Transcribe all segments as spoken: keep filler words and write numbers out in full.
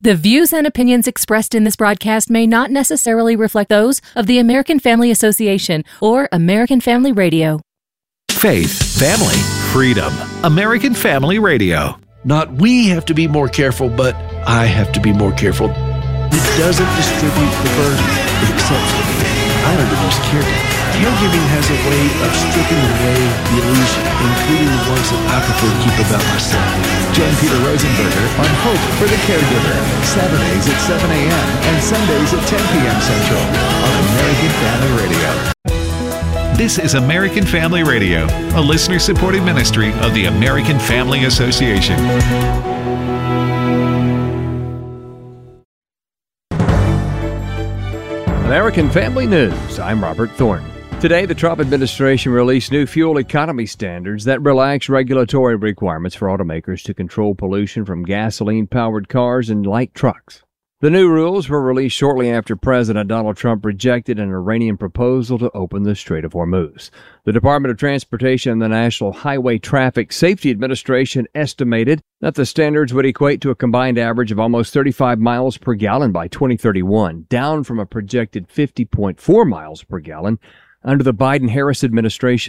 The views and opinions expressed in this broadcast may not necessarily reflect those of the American Family Association or American Family Radio. Faith, family, freedom. American Family Radio. Not we have to be more careful, but I have to be more careful. It doesn't distribute the burden. It accepts it. I introduced caregiving. Caregiving has a way of stripping away the illusion, including the ones that I prefer to keep about myself. Join Peter Rosenberger on Hope for the Caregiver, Saturdays at seven a.m. and Sundays at ten p.m. Central on American Family Radio. This is American Family Radio, a listener-supported ministry of the American Family Association. American Family News. I'm Robert Thornton. Today, the Trump administration released new fuel economy standards that relax regulatory requirements for automakers to control pollution from gasoline-powered cars and light trucks. The new rules were released shortly after President Donald Trump rejected an Iranian proposal to open the Strait of Hormuz. The Department of Transportation and the National Highway Traffic Safety Administration estimated that the standards would equate to a combined average of almost thirty-five miles per gallon by twenty thirty-one, down from a projected fifty point four miles per gallon under the Biden-Harris administration.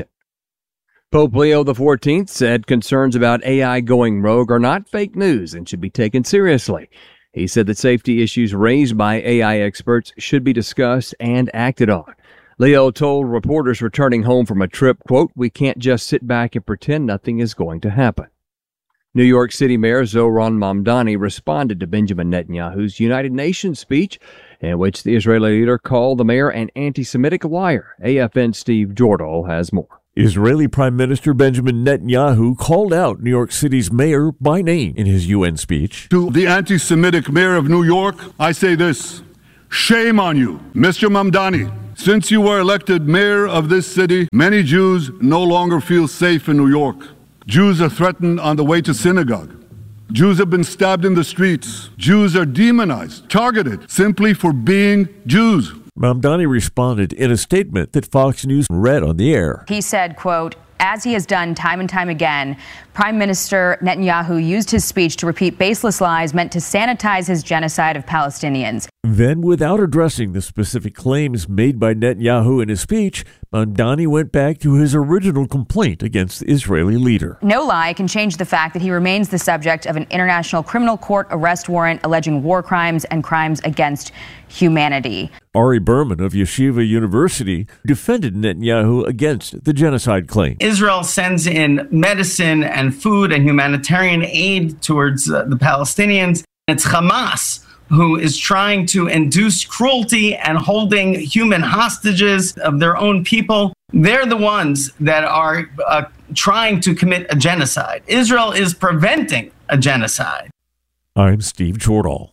Pope Leo the fourteenth said concerns about A I going rogue are not fake news and should be taken seriously. He said that safety issues raised by A I experts should be discussed and acted on. Leo told reporters returning home from a trip, quote, "We can't just sit back and pretend nothing is going to happen." New York City Mayor Zohran Mamdani responded to Benjamin Netanyahu's United Nations speech, in which the Israeli leader called the mayor an anti-Semitic liar. A F N's Steve Jordahl has more. Israeli Prime Minister Benjamin Netanyahu called out New York City's mayor by name in his U N speech. To the anti-Semitic mayor of New York, I say this: shame on you, Mister Mamdani. Since you were elected mayor of this city, many Jews no longer feel safe in New York. Jews are threatened on the way to synagogue. Jews have been stabbed in the streets. Jews are demonized, targeted simply for being Jews. Mamdani responded in a statement that Fox News read on the air. He said, quote, "As he has done time and time again, Prime Minister Netanyahu used his speech to repeat baseless lies meant to sanitize his genocide of Palestinians." Then, without addressing the specific claims made by Netanyahu in his speech, Mamdani went back to his original complaint against the Israeli leader. No lie can change the fact that he remains the subject of an international criminal court arrest warrant alleging war crimes and crimes against humanity. Ari Berman of Yeshiva University defended Netanyahu against the genocide claim. Israel sends in medicine and food and humanitarian aid towards uh, the Palestinians. It's Hamas who is trying to induce cruelty and holding human hostages of their own people. They're the ones that are uh, trying to commit a genocide. Israel is preventing a genocide. I'm Steve Jordahl.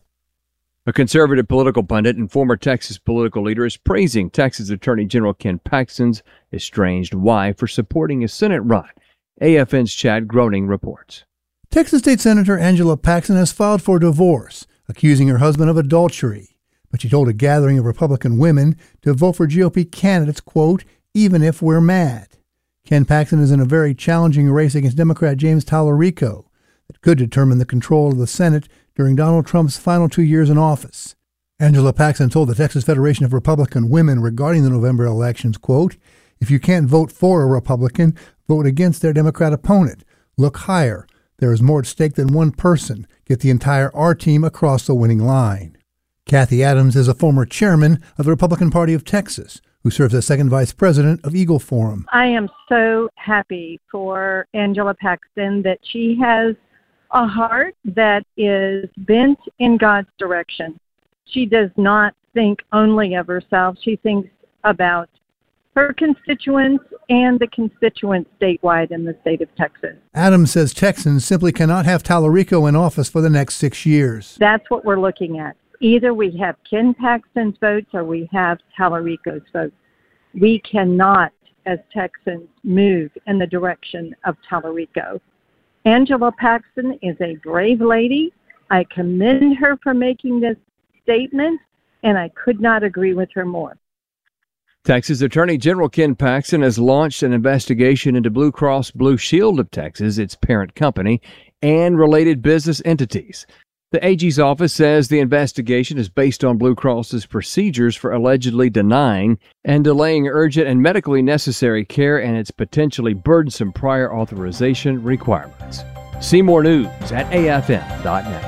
A conservative political pundit and former Texas political leader is praising Texas Attorney General Ken Paxton's estranged wife for supporting his Senate run. A F N's Chad Groening reports. Texas State Senator Angela Paxton has filed for divorce, accusing her husband of adultery. But she told a gathering of Republican women to vote for G O P candidates, quote, "even if we're mad." Ken Paxton is in a very challenging race against Democrat James Tallarico that could determine the control of the Senate during Donald Trump's final two years in office. Angela Paxton told the Texas Federation of Republican Women regarding the November elections, quote, "if you can't vote for a Republican, vote against their Democrat opponent. Look higher. There is more at stake than one person. Get the entire R team across the winning line." Kathy Adams is a former chairman of the Republican Party of Texas, who serves as second vice president of Eagle Forum. I am so happy for Angela Paxton that she has a heart that is bent in God's direction. She does not think only of herself. She thinks about her constituents and the constituents statewide in the state of Texas. Adams says Texans simply cannot have Tallarico in office for the next six years. That's what we're looking at. Either we have Ken Paxton's votes or we have Tallarico's votes. We cannot, as Texans, move in the direction of Tallarico. Angela Paxton is a brave lady. I commend her for making this statement, and I could not agree with her more. Texas Attorney General Ken Paxton has launched an investigation into Blue Cross Blue Shield of Texas, its parent company, and related business entities. The A G's office says the investigation is based on Blue Cross's procedures for allegedly denying and delaying urgent and medically necessary care and its potentially burdensome prior authorization requirements. See more news at A F M dot net.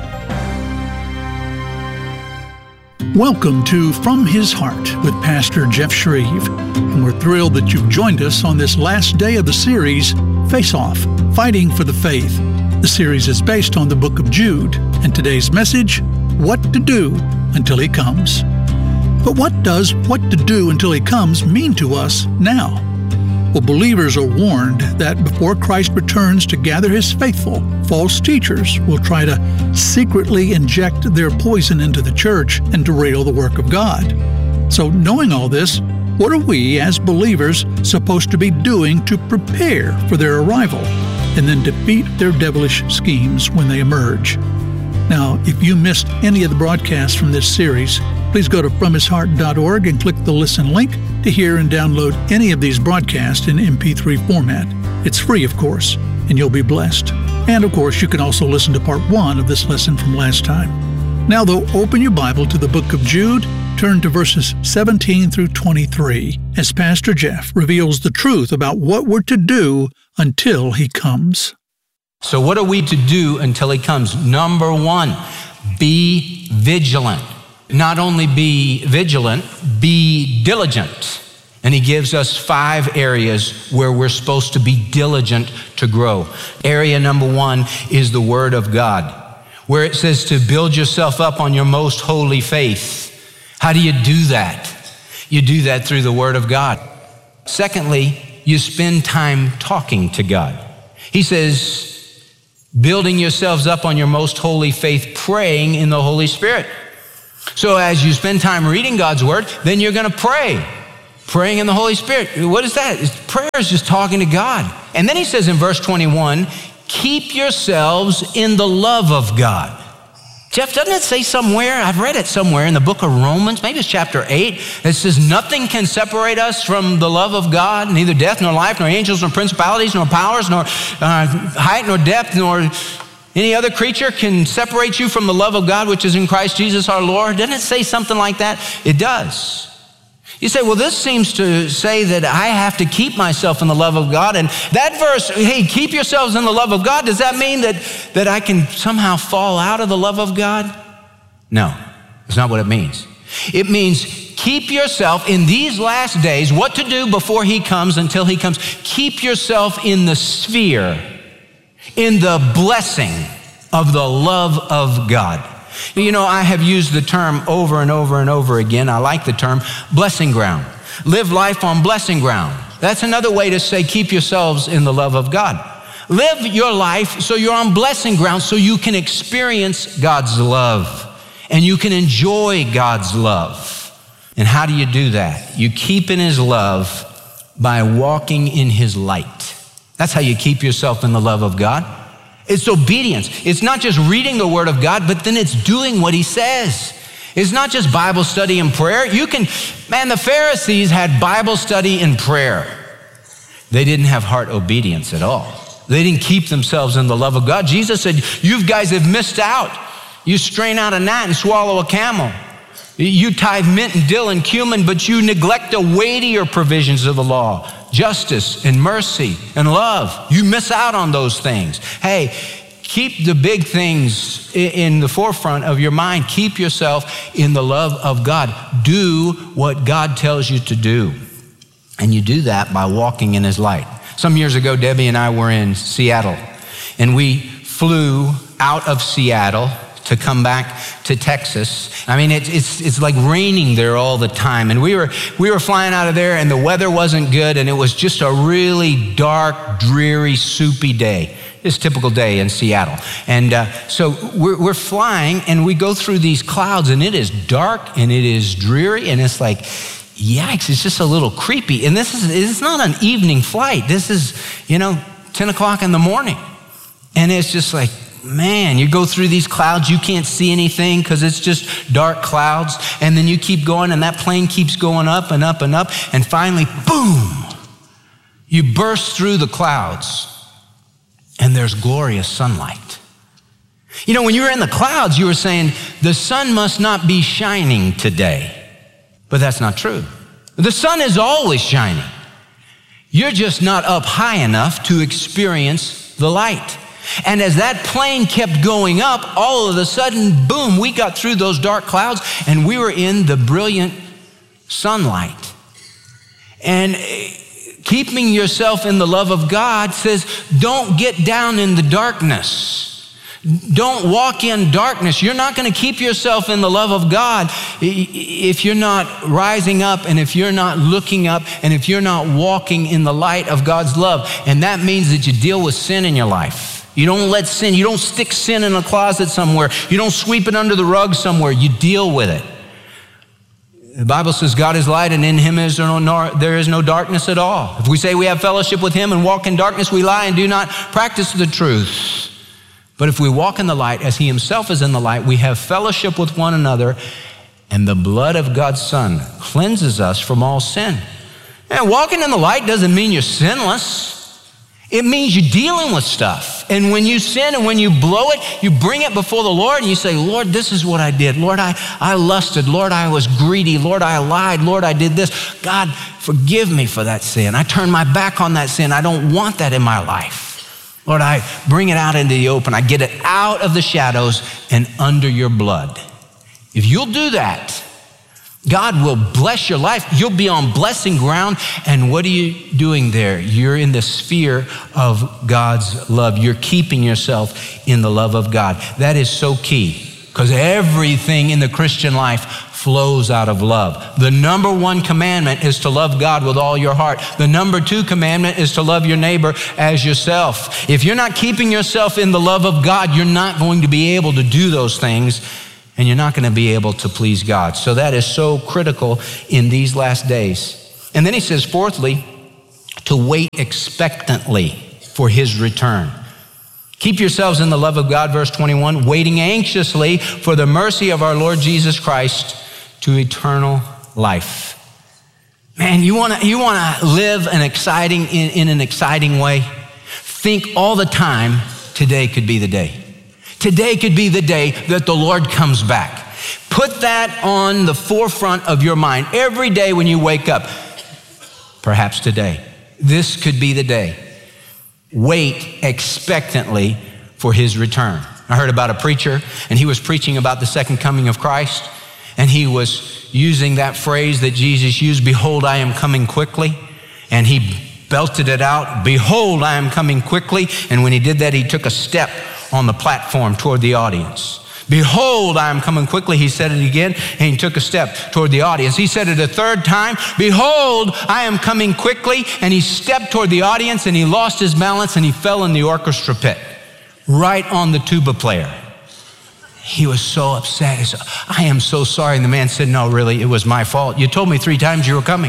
Welcome to From His Heart with Pastor Jeff Shreve. And we're thrilled that you've joined us on this last day of the series, Face Off, Fighting for the Faith. The series is based on the book of Jude, and today's message, What to Do Until He Comes. But what does what to do until He comes mean to us now? Well, believers are warned that before Christ returns to gather His faithful, false teachers will try to secretly inject their poison into the church and derail the work of God. So knowing all this, what are we as believers supposed to be doing to prepare for their arrival and then defeat their devilish schemes when they emerge? Now, if you missed any of the broadcasts from this series, please go to from his heart dot org and click the listen link to hear and download any of these broadcasts in M P three format. It's free, of course, and you'll be blessed. And of course, you can also listen to part one of this lesson from last time. Now, though, open your Bible to the book of Jude, turn to verses seventeen through twenty-three, as Pastor Jeff reveals the truth about what we're to do until He comes. So what are we to do until He comes? Number one, be vigilant. Not only be vigilant, be diligent. And He gives us five areas where we're supposed to be diligent to grow. Area number one is the Word of God, where it says to build yourself up on your most holy faith. How do you do that? You do that through the Word of God. Secondly, you spend time talking to God. He says, building yourselves up on your most holy faith, praying in the Holy Spirit. So as you spend time reading God's Word, then you're going to pray. Praying in the Holy Spirit. What is that? It's, prayer is just talking to God. And then he says in verse twenty-one, keep yourselves in the love of God. Jeff, doesn't it say somewhere, I've read it somewhere in the book of Romans, maybe it's chapter eight, it says nothing can separate us from the love of God, neither death nor life, nor angels, nor principalities, nor powers, nor uh, height, nor depth, nor any other creature can separate you from the love of God, which is in Christ Jesus our Lord. Doesn't it say something like that? It does. You say, well, this seems to say that I have to keep myself in the love of God. And that verse, hey, keep yourselves in the love of God, does that mean that, that I can somehow fall out of the love of God? No, that's not what it means. It means keep yourself in these last days, what to do before He comes, until He comes. Keep yourself in the sphere, in the blessing of the love of God. You know, I have used the term over and over and over again. I like the term blessing ground. Live life on blessing ground. That's another way to say keep yourselves in the love of God. Live your life so you're on blessing ground, so you can experience God's love and you can enjoy God's love. And how do you do that? You keep in His love by walking in His light. That's how you keep yourself in the love of God. It's obedience. It's not just reading the Word of God, but then it's doing what He says. It's not just Bible study and prayer. You can, man, the Pharisees had Bible study and prayer. They didn't have heart obedience at all. They didn't keep themselves in the love of God. Jesus said, you guys have missed out. You strain out a gnat and swallow a camel. You tithe mint and dill and cumin, but you neglect the weightier provisions of the law. Justice and mercy and love. You miss out on those things. Hey, keep the big things in the forefront of your mind. Keep yourself in the love of God. Do what God tells you to do. And you do that by walking in His light. Some years ago, Debbie and I were in Seattle, and we flew out of Seattle to come back to Texas. I mean, it, it's it's like raining there all the time. And we were we were flying out of there, and the weather wasn't good, and it was just a really dark, dreary, soupy day. It's a typical day in Seattle. And uh, so we're, we're flying, and we go through these clouds, and it is dark, and it is dreary, and it's like, yikes, it's just a little creepy. And this is it's not an evening flight. This is, you know, ten o'clock in the morning. And it's just like, man, you go through these clouds, you can't see anything because it's just dark clouds. And then you keep going, and that plane keeps going up and up and up. And finally, boom, you burst through the clouds, and there's glorious sunlight. You know, when you were in the clouds, you were saying, the sun must not be shining today. But that's not true. The sun is always shining. You're just not up high enough to experience the light. And as that plane kept going up, all of a sudden, boom, we got through those dark clouds and we were in the brilliant sunlight. And keeping yourself in the love of God says, don't get down in the darkness. Don't walk in darkness. You're not going to keep yourself in the love of God if you're not rising up and if you're not looking up and if you're not walking in the light of God's love. And that means that you deal with sin in your life. You don't let sin, you don't stick sin in a closet somewhere. You don't sweep it under the rug somewhere. You deal with it. The Bible says God is light and in him is there, no, there is no darkness at all. If we say we have fellowship with him and walk in darkness, we lie and do not practice the truth. But if we walk in the light as he himself is in the light, we have fellowship with one another, and the blood of God's Son cleanses us from all sin. And walking in the light doesn't mean you're sinless. It means you're dealing with stuff. And when you sin and when you blow it, you bring it before the Lord and you say, Lord, this is what I did. Lord, I, I lusted. Lord, I was greedy. Lord, I lied. Lord, I did this. God, forgive me for that sin. I turn my back on that sin. I don't want that in my life. Lord, I bring it out into the open. I get it out of the shadows and under your blood. If you'll do that, God will bless your life. You'll be on blessing ground. And what are you doing there? You're in the sphere of God's love. You're keeping yourself in the love of God. That is so key, because everything in the Christian life flows out of love. The number one commandment is to love God with all your heart. The number two commandment is to love your neighbor as yourself. If you're not keeping yourself in the love of God, you're not going to be able to do those things, and you're not going to be able to please God. So that is so critical in these last days. And then he says, fourthly, to wait expectantly for his return. Keep yourselves in the love of God, verse twenty-one, waiting anxiously for the mercy of our Lord Jesus Christ to eternal life. Man, you want to you want to live an exciting in, in an exciting way? Think all the time, today could be the day. Today could be the day that the Lord comes back. Put that on the forefront of your mind every day when you wake up. Perhaps today. This could be the day. Wait expectantly for his return. I heard about a preacher, and he was preaching about the second coming of Christ, and he was using that phrase that Jesus used, behold, I am coming quickly, and he belted it out, behold, I am coming quickly, and when he did that, he took a step on the platform toward the audience. Behold, I am coming quickly. He said it again, and he took a step toward the audience. He said it a third time. Behold, I am coming quickly. And he stepped toward the audience, and he lost his balance, and he fell in the orchestra pit, right on the tuba player. He was so upset. He said, I am so sorry. And the man said, no, really, it was my fault. You told me three times you were coming.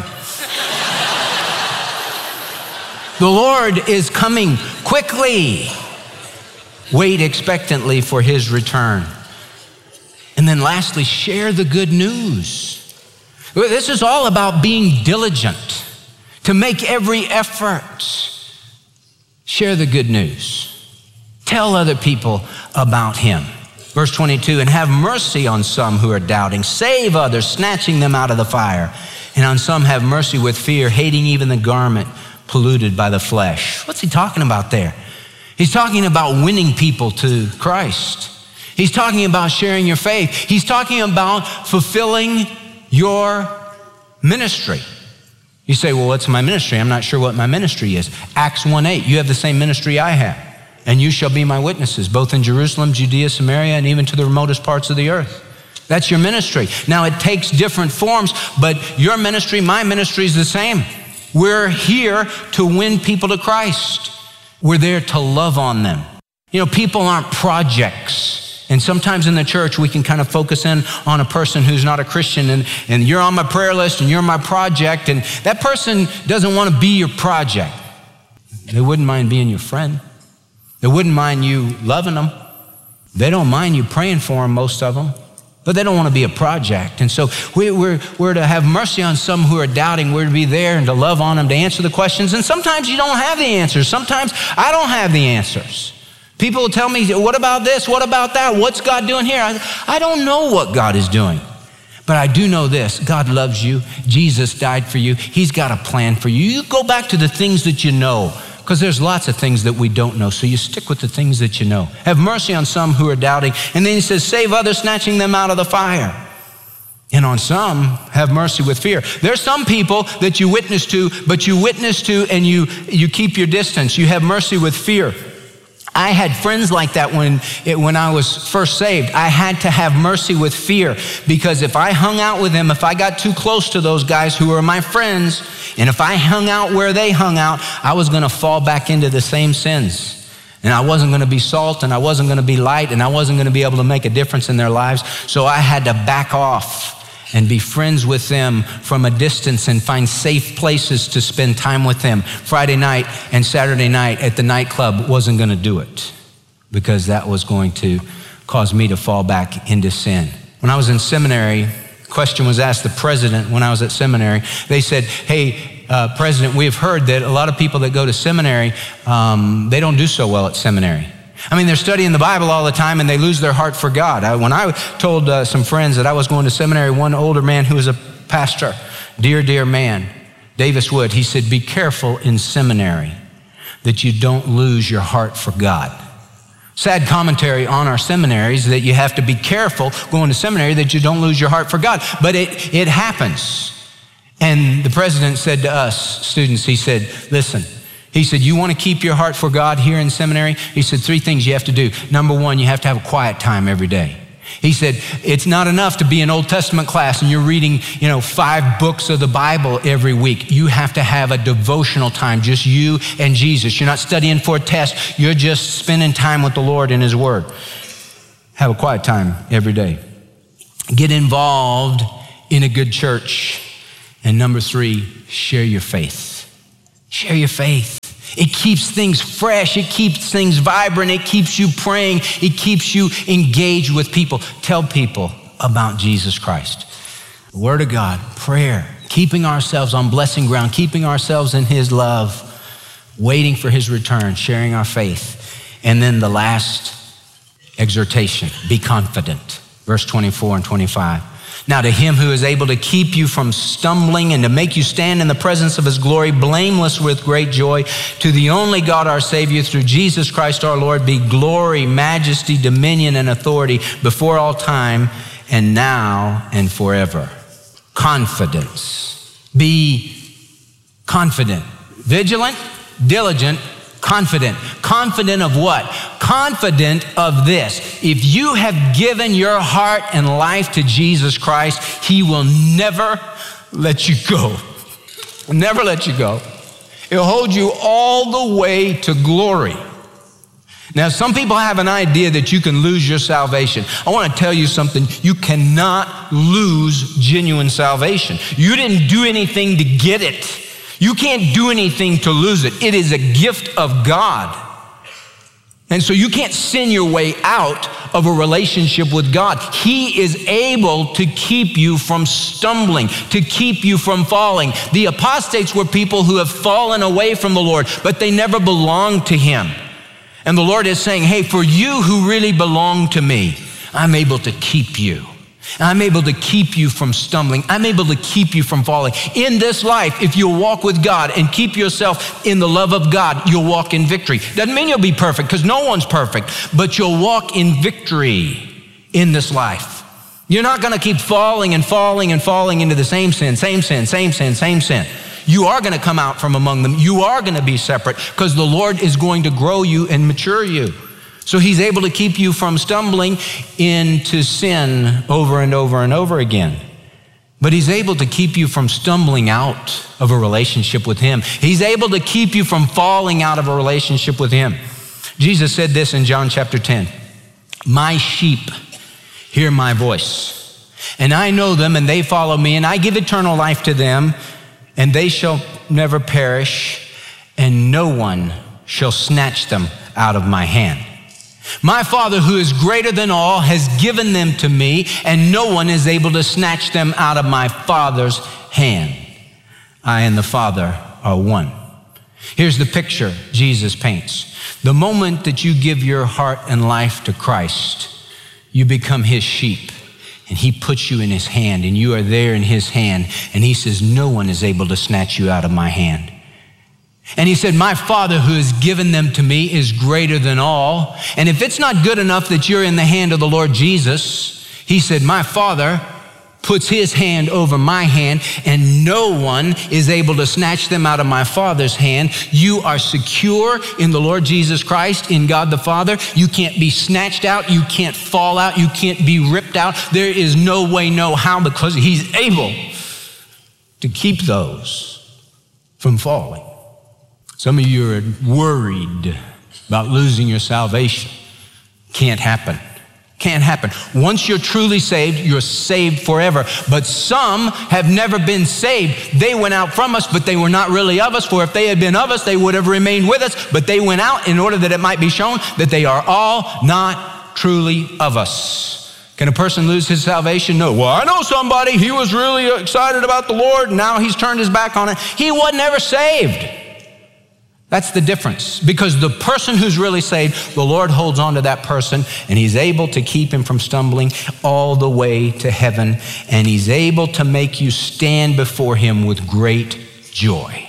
The Lord is coming quickly. Wait expectantly for his return. And then lastly, share the good news. This is all about being diligent, to make every effort. Share the good news. Tell other people about him. Verse twenty-two, and have mercy on some who are doubting. Save others, snatching them out of the fire. And on some have mercy with fear, hating even the garment polluted by the flesh. What's he talking about there? He's talking about winning people to Christ. He's talking about sharing your faith. He's talking about fulfilling your ministry. You say, well, what's my ministry? I'm not sure what my ministry is. Acts one eight, you have the same ministry I have. And you shall be my witnesses, both in Jerusalem, Judea, Samaria, and even to the remotest parts of the earth. That's your ministry. Now, it takes different forms, but your ministry, my ministry is the same. We're here to win people to Christ. We're there to love on them. You know, people aren't projects. And sometimes in the church, we can kind of focus in on a person who's not a Christian, and, and you're on my prayer list and you're my project, and that person doesn't want to be your project. They wouldn't mind being your friend. They wouldn't mind you loving them. They don't mind you praying for them, most of them, but they don't want to be a project. And so we, we're, we're to have mercy on some who are doubting. We're to be there and to love on them, to answer the questions. And sometimes you don't have the answers. Sometimes I don't have the answers. People will tell me, what about this? What about that? What's God doing here? I, I don't know what God is doing. But I do know this, God loves you. Jesus died for you. He's got a plan for you. You go back to the things that you know, because there's lots of things that we don't know. So you stick with the things that you know. Have mercy on some who are doubting. And then he says, save others, snatching them out of the fire. And on some, have mercy with fear. There's some people that you witness to, but you witness to and you, you keep your distance. You have mercy with fear. I had friends like that when, it, when I was first saved. I had to have mercy with fear, because if I hung out with them, if I got too close to those guys who were my friends, and if I hung out where they hung out, I was going to fall back into the same sins. And I wasn't going to be salt, and I wasn't going to be light, and I wasn't going to be able to make a difference in their lives. So I had to back off and be friends with them from a distance and find safe places to spend time with them. Friday night and Saturday night at the nightclub wasn't going to do it, because that was going to cause me to fall back into sin. When I was in seminary, a question was asked the president when I was at seminary. They said, hey, uh, President, we have heard that a lot of people that go to seminary, um, they don't do so well at seminary. I mean, they're studying the Bible all the time and they lose their heart for God. I, when I told uh, some friends that I was going to seminary, one older man who was a pastor, dear, dear man, Davis Wood, he said, be careful in seminary that you don't lose your heart for God. Sad commentary on our seminaries that you have to be careful going to seminary that you don't lose your heart for God. But it, it happens. And the president said to us students, he said, listen, he said, you want to keep your heart for God here in seminary? He said, three things you have to do. Number one, you have to have a quiet time every day. He said, it's not enough to be in Old Testament class and you're reading, you know, five books of the Bible every week. You have to have a devotional time, just you and Jesus. You're not studying for a test. You're just spending time with the Lord in His Word. Have a quiet time every day. Get involved in a good church. And number three, share your faith. Share your faith. It keeps things fresh. It keeps things vibrant. It keeps you praying. It keeps you engaged with people. Tell people about Jesus Christ. The Word of God, prayer, keeping ourselves on blessing ground, keeping ourselves in His love, waiting for His return, sharing our faith. And then the last exhortation, be confident. Verse twenty-four and twenty-five. Now to Him who is able to keep you from stumbling and to make you stand in the presence of His glory, blameless with great joy, to the only God our Savior, through Jesus Christ our Lord, be glory, majesty, dominion, and authority before all time and now and forever. Confidence. Be confident. Vigilant, diligent, confident. Confident of what? Confident of this. If you have given your heart and life to Jesus Christ, He will never let you go. Never let you go. He'll hold you all the way to glory. Now, some people have an idea that you can lose your salvation. I want to tell you something. You cannot lose genuine salvation. You didn't do anything to get it. You can't do anything to lose it. It is a gift of God. And so you can't sin your way out of a relationship with God. He is able to keep you from stumbling, to keep you from falling. The apostates were people who have fallen away from the Lord, but they never belonged to Him. And the Lord is saying, hey, for you who really belong to me, I'm able to keep you. I'm able to keep you from stumbling. I'm able to keep you from falling. In this life, if you'll walk with God and keep yourself in the love of God, you'll walk in victory. Doesn't mean you'll be perfect, because no one's perfect, but you'll walk in victory in this life. You're not going to keep falling and falling and falling into the same sin, same sin, same sin, same sin. You are going to come out from among them. You are going to be separate, because the Lord is going to grow you and mature you. So He's able to keep you from stumbling into sin over and over and over again. But He's able to keep you from stumbling out of a relationship with Him. He's able to keep you from falling out of a relationship with Him. Jesus said this in John chapter ten. My sheep hear my voice, and I know them, and they follow me, and I give eternal life to them, and they shall never perish, and no one shall snatch them out of my hand. My Father, who is greater than all, has given them to me, and no one is able to snatch them out of my Father's hand. I and the Father are one. Here's the picture Jesus paints. The moment that you give your heart and life to Christ, you become his sheep, and he puts you in his hand, and you are there in his hand, and he says, no one is able to snatch you out of my hand. And he said, my Father who has given them to me is greater than all. And if it's not good enough that you're in the hand of the Lord Jesus, he said, my Father puts his hand over my hand, and no one is able to snatch them out of my Father's hand. You are secure in the Lord Jesus Christ, in God the Father. You can't be snatched out. You can't fall out. You can't be ripped out. There is no way, no how, because he's able to keep those from falling. Some of you are worried about losing your salvation. Can't happen. Can't happen. Once you're truly saved, you're saved forever. But some have never been saved. They went out from us, but they were not really of us. For if they had been of us, they would have remained with us. But they went out in order that it might be shown that they are all not truly of us. Can a person lose his salvation? No. Well, I know somebody. He was really excited about the Lord. And now he's turned his back on it. He wasn't ever saved. That's the difference, because the person who's really saved, the Lord holds on to that person, and he's able to keep him from stumbling all the way to heaven, and he's able to make you stand before him with great joy.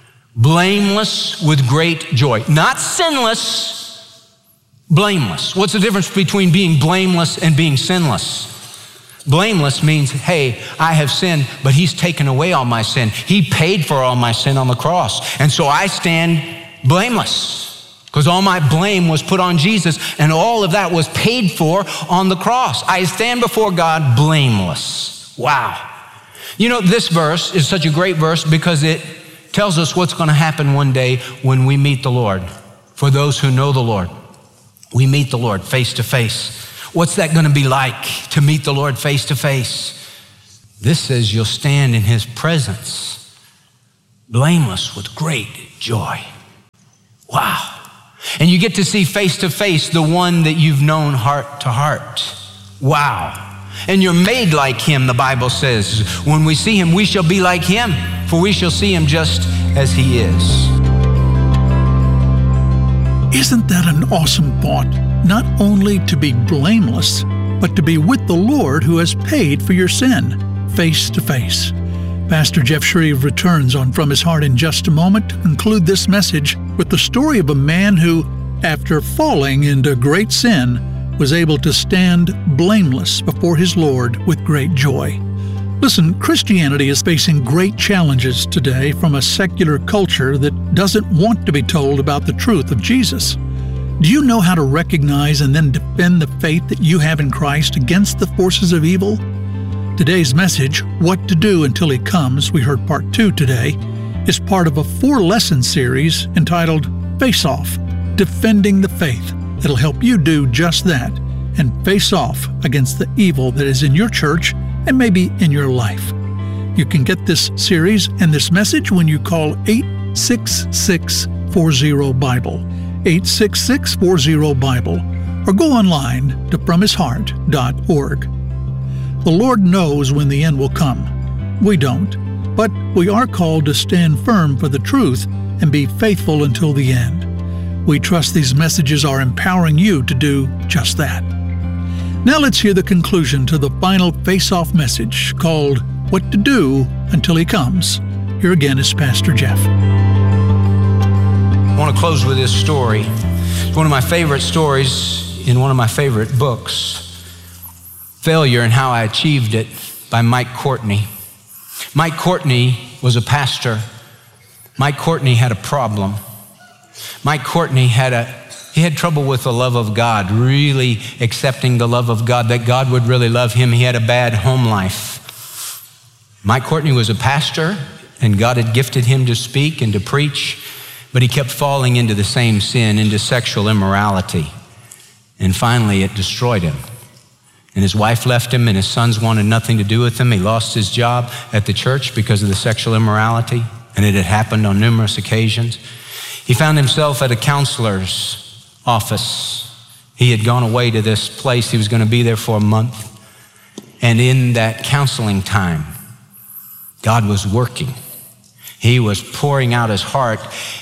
Blameless with great joy. Not sinless, blameless. What's the difference between being blameless and being sinless? Blameless means, hey, I have sinned, but he's taken away all my sin. He paid for all my sin on the cross. And so I stand blameless because all my blame was put on Jesus, and all of that was paid for on the cross. I stand before God blameless. Wow. You know, this verse is such a great verse because it tells us what's going to happen one day when we meet the Lord. For those who know the Lord, we meet the Lord face to face. What's that going to be like to meet the Lord face to face? This says you'll stand in his presence, blameless with great joy. Wow. And you get to see face to face the one that you've known heart to heart. Wow. And you're made like him, the Bible says. When we see him, we shall be like him, for we shall see him just as he is. Isn't that an awesome thought? Not only to be blameless, but to be with the Lord who has paid for your sin, face to face. Pastor Jeff Shreve returns on From His Heart in just a moment to conclude this message with the story of a man who, after falling into great sin, was able to stand blameless before his Lord with great joy. Listen, Christianity is facing great challenges today from a secular culture that doesn't want to be told about the truth of Jesus. Do you know how to recognize and then defend the faith that you have in Christ against the forces of evil? Today's message, What to Do Until He Comes, we heard part two today, is part of a four-lesson series entitled Face Off, Defending the Faith. It'll help you do just that and face off against the evil that is in your church and maybe in your life. You can get this series and this message when you call eight six six, four zero, Bible, eight six six, four zero, Bible, or go online to from his heart dot org. The Lord knows when the end will come. We don't, but we are called to stand firm for the truth and be faithful until the end. We trust these messages are empowering you to do just that. Now let's hear the conclusion to the final face-off message called What to Do Until He Comes. Here again is Pastor Jeff. I want to close with this story. It's one of my favorite stories in one of my favorite books, Failure and How I Achieved It by Mike Courtney. Mike Courtney was a pastor. Mike Courtney had a problem. Mike Courtney had a He had trouble with the love of God, really accepting the love of God, that God would really love him. He had a bad home life. Mike Courtney was a pastor, and God had gifted him to speak and to preach, but he kept falling into the same sin, into sexual immorality. And finally, it destroyed him. And his wife left him, and his sons wanted nothing to do with him. He lost his job at the church because of the sexual immorality, and it had happened on numerous occasions. He found himself at a counselor's office. He had gone away to this place. He was going to be there for a month. And in that counseling time, God was working. He was pouring out his heart.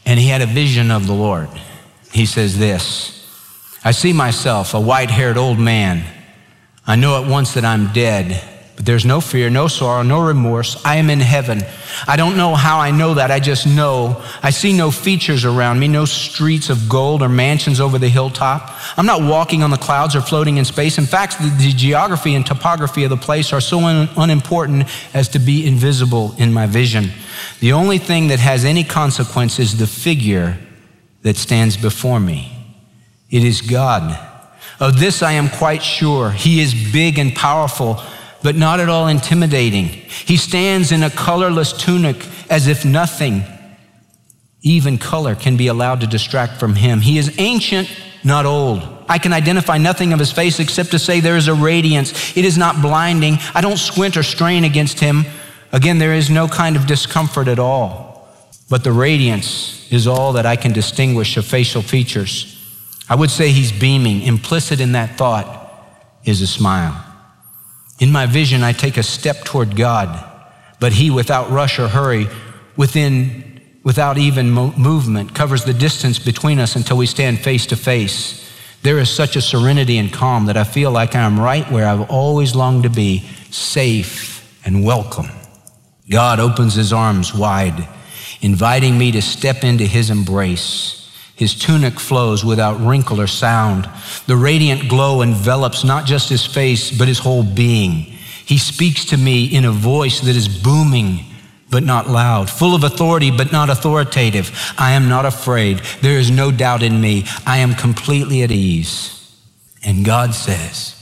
and he had a vision of the Lord. He says this, I see myself, a white-haired old man. I know at once that I'm dead, but there's no fear, no sorrow, no remorse. I am in heaven. I don't know how I know that. I just know. I see no features around me, no streets of gold or mansions over the hilltop. I'm not walking on the clouds or floating in space. In fact, the, the geography and topography of the place are so un, unimportant as to be invisible in my vision. The only thing that has any consequence is the figure that stands before me. It is God. Of this I am quite sure. He is big and powerful, but not at all intimidating. He stands in a colorless tunic as if nothing, even color, can be allowed to distract from him. He is ancient, not old. I can identify nothing of his face except to say there is a radiance. It is not blinding. I don't squint or strain against him. Again, there is no kind of discomfort at all. But the radiance is all that I can distinguish of facial features. I would say he's beaming. Implicit in that thought is a smile. In my vision, I take a step toward God, but he, without rush or hurry, within, without even mo- movement, covers the distance between us until we stand face to face. There is such a serenity and calm that I feel like I am right where I've always longed to be, safe and welcome. God opens his arms wide, inviting me to step into his embrace. His tunic flows without wrinkle or sound. The radiant glow envelops not just his face, but his whole being. He speaks to me in a voice that is booming, but not loud, full of authority, but not authoritative. I am not afraid. There is no doubt in me. I am completely at ease. And God says,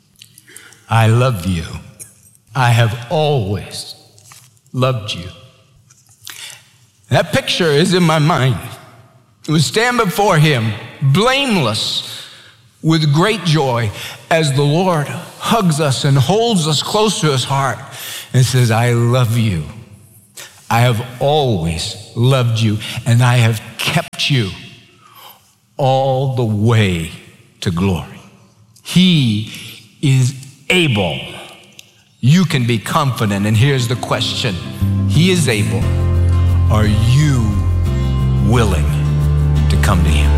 I love you. I have always loved you. That picture is in my mind. We stand before him, blameless, with great joy, as the Lord hugs us and holds us close to his heart and says, I love you. I have always loved you, and I have kept you all the way to glory. He is able. You can be confident, and here's the question. He is able. Are you willing to come to him?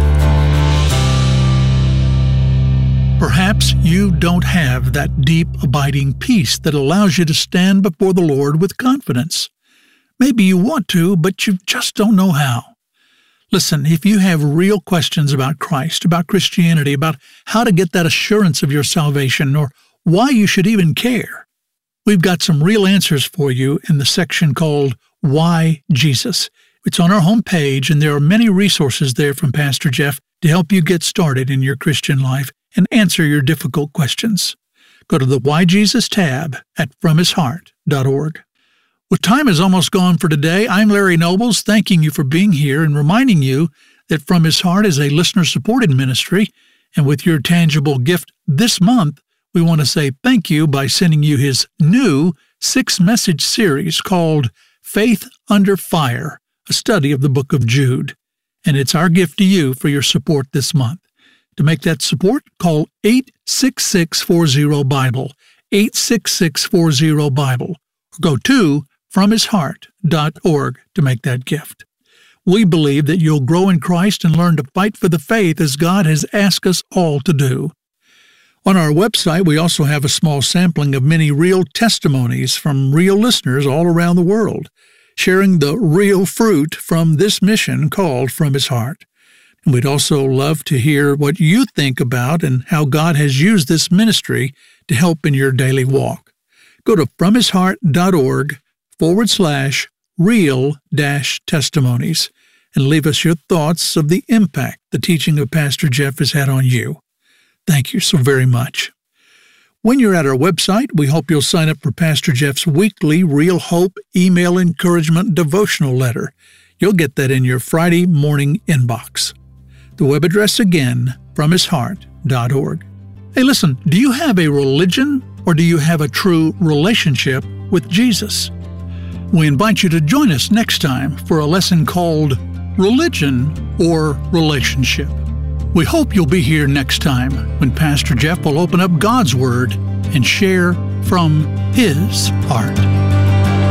Perhaps you don't have that deep, abiding peace that allows you to stand before the Lord with confidence. Maybe you want to, but you just don't know how. Listen, if you have real questions about Christ, about Christianity, about how to get that assurance of your salvation, or why you should even care, we've got some real answers for you in the section called Why Jesus? It's on our homepage, and there are many resources there from Pastor Jeff to help you get started in your Christian life and answer your difficult questions. Go to the Why Jesus tab at from his heart dot org. Well, time is almost gone for today. I'm Larry Nobles, thanking you for being here and reminding you that From His Heart is a listener-supported ministry, and with your tangible gift this month, we want to say thank you by sending you his new six-message series called Faith Under Fire, a study of the book of Jude. And it's our gift to you for your support this month. To make that support, call eight six six, four zero, Bible, eight six six, four zero, Bible, or go to from his heart dot org to make that gift. We believe that you'll grow in Christ and learn to fight for the faith as God has asked us all to do. On our website, we also have a small sampling of many real testimonies from real listeners all around the world, sharing the real fruit from this mission called From His Heart. And we'd also love to hear what you think about and how God has used this ministry to help in your daily walk. Go to from his heart dot org forward slash real dash testimonies and leave us your thoughts of the impact the teaching of Pastor Jeff has had on you. Thank you so very much. When you're at our website, we hope you'll sign up for Pastor Jeff's weekly Real Hope email encouragement devotional letter. You'll get that in your Friday morning inbox. The web address again, from his heart dot org. Hey, listen, do you have a religion or do you have a true relationship with Jesus? We invite you to join us next time for a lesson called Religion or Relationship. We hope you'll be here next time when Pastor Jeff will open up God's Word and share from his heart.